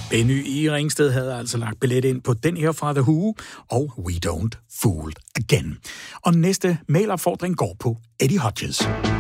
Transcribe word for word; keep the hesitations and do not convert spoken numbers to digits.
Benny i Ringsted havde altså lagt billet ind på den her fra The Who og We Don't Fool Again. Og næste mailopfordring går på Eddie Hodges.